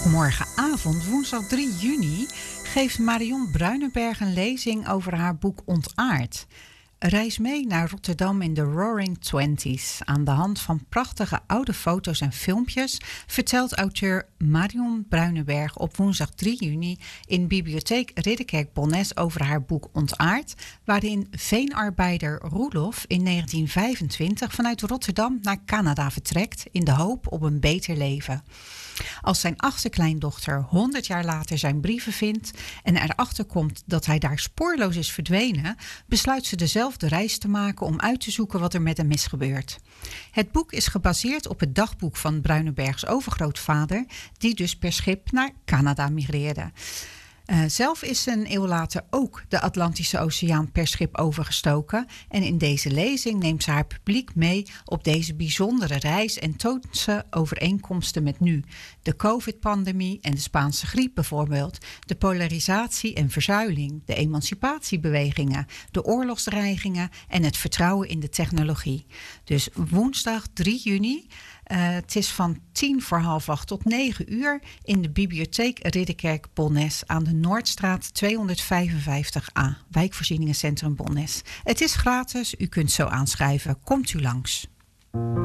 Morgenavond, woensdag 3 juni, geeft Marion Bruinenberg een lezing over haar boek Ontaard. Reis mee naar Rotterdam in de Roaring Twenties. Aan de hand van prachtige oude foto's en filmpjes vertelt auteur Marion Bruinenberg op woensdag 3 juni in Bibliotheek Ridderkerk-Bonnes over haar boek Ontaard, waarin veenarbeider Roelof in 1925 vanuit Rotterdam naar Canada vertrekt in de hoop op een beter leven. Als zijn achterkleindochter 100 jaar later zijn brieven vindt en erachter komt dat hij daar spoorloos is verdwenen, besluit ze dezelfde reis te maken om uit te zoeken wat er met hem is gebeurd. Het boek is gebaseerd op het dagboek van Bruinenbergs overgrootvader, die dus per schip naar Canada migreerde. Zelf is ze een eeuw later ook de Atlantische Oceaan per schip overgestoken. En in deze lezing neemt ze haar publiek mee op deze bijzondere reis en toont ze overeenkomsten met nu. De COVID-pandemie en de Spaanse griep bijvoorbeeld. De polarisatie en verzuiling, de emancipatiebewegingen, de oorlogsdreigingen en het vertrouwen in de technologie. Dus woensdag 3 juni... het is van 7:45 tot 9 uur in de Bibliotheek Ridderkerk-Bonnes aan de Noordstraat 255a, Wijkvoorzieningencentrum Bonnes. Het is gratis, u kunt zo aanschrijven. Komt u langs.